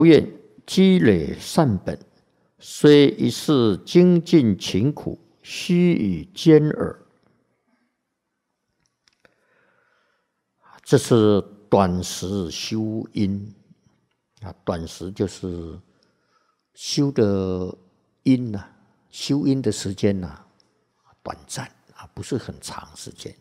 愿积累善本，虽一世精进勤苦，须臾间耳。这是短时修因啊，短时就是修的因啊，修因的时间啊，短暂啊，不是很长时间。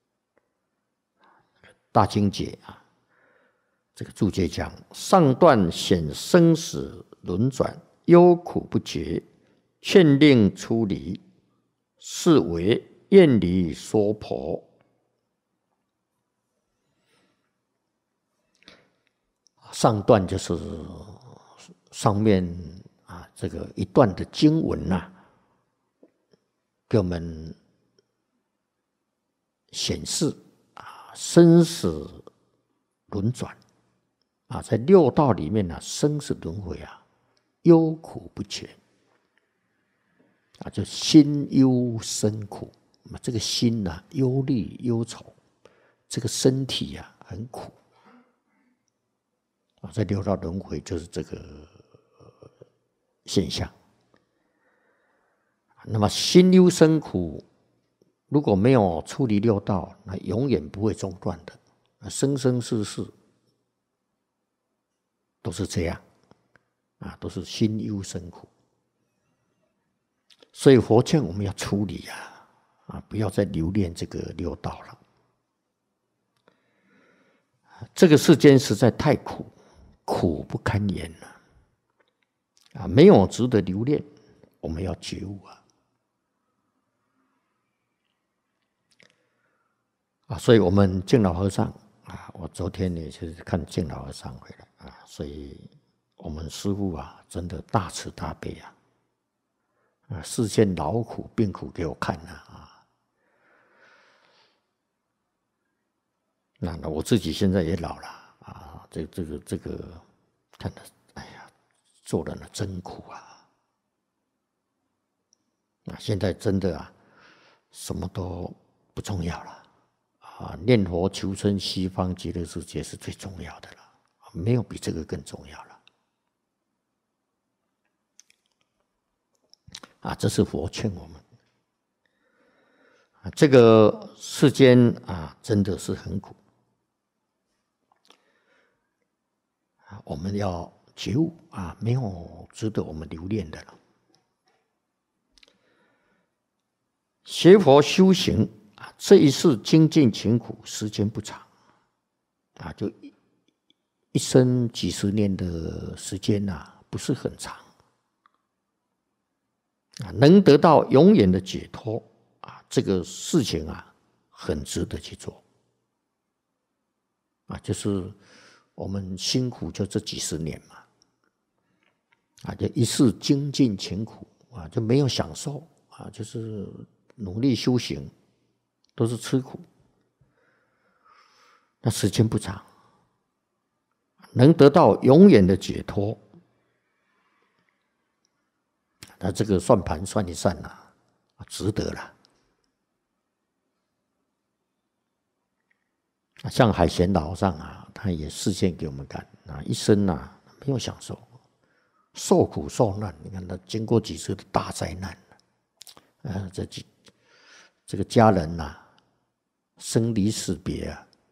大经解啊，这个注解讲：上段显生死轮转，忧苦不绝，劝令出离，是为厌离娑婆。上段就是上面啊这个一段的经文呐，给我们显示啊生死轮转啊，在六道里面呢，生死轮回啊，忧苦不绝啊，就心忧身苦。这个心呐，忧虑忧愁，这个身体呀很苦。在六道轮回就是这个现象。那么心忧身苦，如果没有出离六道，那永远不会中断的，生生世世都是这样啊，都是心忧身苦。所以佛劝我们要出离啊，不要再留恋这个六道了。这个世间实在太苦。苦不堪言了啊！没有值得留恋，我们要觉悟啊！所以我们净老和尚啊，我昨天也是看净老和尚回来啊，所以我们师父啊，真的大慈大悲啊，示现劳苦病苦给我看啊。那我自己现在也老了。这个，看的，哎呀，做人真苦啊！现在真的啊，什么都不重要了啊！念佛求生西方极乐世界是最重要的了，没有比这个更重要了啊！这是佛劝我们啊，这个世间啊，真的是很苦。我们要觉悟啊，没有值得我们留恋的了。学佛修行啊，这一世精进勤苦，时间不长啊，就一生几十年的时间呐，不是很长啊，能得到永远的解脱啊，这个事情啊，很值得去做啊，就是我们辛苦就这几十年嘛，啊，就一世精进勤苦啊，就没有享受啊，就是努力修行，都是吃苦。那时间不长，能得到永远的解脱，那这个算盘算一算啊，值得了。像海贤老和尚啊，他也示现给我们看啊，一生啊没有享受，受苦受难。你看他经过几次的大灾难，这个家人呐，生离死别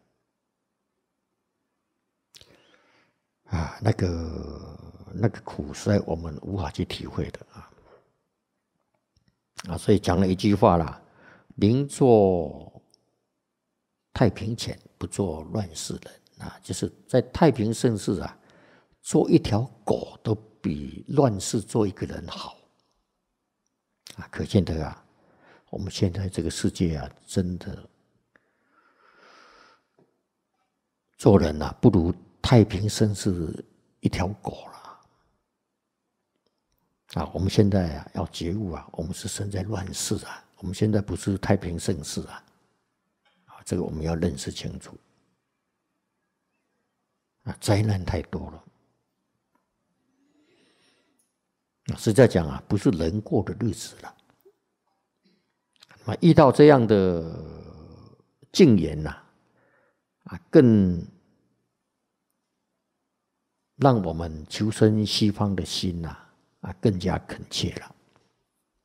那个苦实在我们无法去体会的啊，所以讲了一句话啦：宁做太平犬，不做乱世人啊，就是在太平盛世啊，做一条狗都比乱世做一个人好啊！可见的啊，我们现在这个世界啊，真的做人啊，不如太平盛世一条狗了啊！我们现在啊，要觉悟啊，我们是生在乱世啊，我们现在不是太平盛世啊！这个我们要认识清楚啊，灾难太多了。实在讲啊，不是人过的日子了。遇到这样的境缘更让我们求生西方的心更加恳切了。